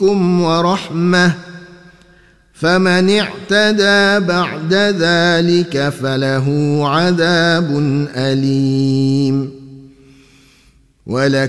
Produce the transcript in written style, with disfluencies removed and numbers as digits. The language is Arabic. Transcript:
ورحمة فمن اعتدى بعد ذلك فله عذاب أليم.